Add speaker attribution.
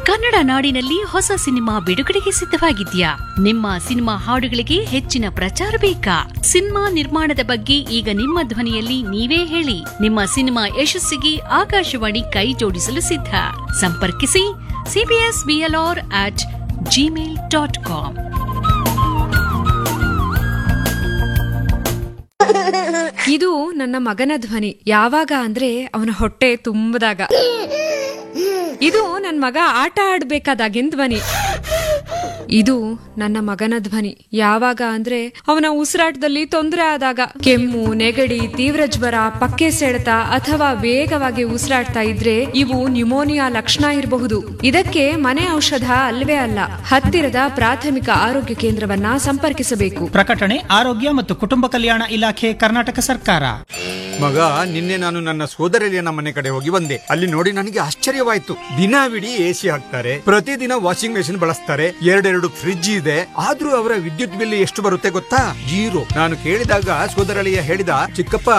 Speaker 1: ಕನ್ನಡ ನಾಡಿನಲ್ಲಿ ಹೊಸ ಸಿನಿಮಾ ಬಿಡುಗಡೆಗೆ ಸಿದ್ಧವಾಗಿದ್ಯಾ? ನಿಮ್ಮ ಸಿನಿಮಾ ಹಾಡುಗಳಿಗೆ ಹೆಚ್ಚಿನ ಪ್ರಚಾರ ಬೇಕಾ? ಸಿನಿಮಾ ನಿರ್ಮಾಣದ ಬಗ್ಗೆ ಈಗ ನಿಮ್ಮ ಧ್ವನಿಯಲ್ಲಿ ನೀವೇ ಹೇಳಿ. ನಿಮ್ಮ ಸಿನಿಮಾ ಯಶಸ್ಸಿಗೆ ಆಕಾಶವಾಣಿ ಕೈ ಜೋಡಿಸಲು ಸಿದ್ಧ. ಸಂಪರ್ಕಿಸಿ cbsblr@gmail.com.
Speaker 2: ಇದು ನನ್ನ ಮಗನ ಧ್ವನಿ. ಯಾವಾಗ ಅಂದ್ರೆ ಅವನ ಹೊಟ್ಟೆ ತುಂಬದಾಗ. ಇದು ನನ್ನ ಮಗ ಆಟ ಆಡ್ಬೇಕಾದಾಗಿನ ಧ್ವನಿ. ಇದು ನನ್ನ ಮಗನ ಧ್ವನಿ. ಯಾವಾಗ ಅಂದ್ರೆ ಅವನ ಉಸಿರಾಟದಲ್ಲಿ ತೊಂದರೆ ಆದಾಗ, ಕೆಮ್ಮು, ನೆಗಡಿ, ತೀವ್ರ ಜ್ವರ, ಪಕ್ಕೆ ಸೆಳೆತ ಅಥವಾ ವೇಗವಾಗಿ ಉಸಿರಾಡ್ತಾ ಇದ್ರೆ ಇವು ನ್ಯುಮೋನಿಯಾ ಲಕ್ಷಣ ಇರಬಹುದು. ಇದಕ್ಕೆ ಮನೆ ಔಷಧ ಅಲ್ವೇ ಅಲ್ಲ. ಹತ್ತಿರದ ಪ್ರಾಥಮಿಕ ಆರೋಗ್ಯ ಕೇಂದ್ರವನ್ನ ಸಂಪರ್ಕಿಸಬೇಕು.
Speaker 3: ಪ್ರಕಟಣೆ ಆರೋಗ್ಯ ಮತ್ತು ಕುಟುಂಬ ಕಲ್ಯಾಣ ಇಲಾಖೆ, ಕರ್ನಾಟಕ ಸರ್ಕಾರ.
Speaker 4: ಮಗ, ನಿನ್ನೆ ನಾನು ನನ್ನ ಸೋದರಳಿಯನ ಮನೆ ಕಡೆ ಹೋಗಿ ಬಂದೆ. ಅಲ್ಲಿ ನೋಡಿ ನನಗೆ ಆಶ್ಚರ್ಯವಾಯ್ತು. ದಿನವಿಡೀ ಎಸಿ ಹಾಕ್ತಾರೆ, ಪ್ರತಿದಿನ ವಾಷಿಂಗ್ ಮೆಷಿನ್ ಬಳಸ್ತಾರೆ, ಎರಡೆರಡು ಫ್ರಿಡ್ಜ್ ಇದೆ. ಆದ್ರೂ ಅವರ ವಿದ್ಯುತ್ ಬಿಲ್ ಎಷ್ಟು ಬರುತ್ತೆ ಗೊತ್ತಾ? 0. ನಾನು ಕೇಳಿದಾಗ ಸೋದರಳಿಯ ಹೇಳಿದ, ಚಿಕ್ಕಪ್ಪ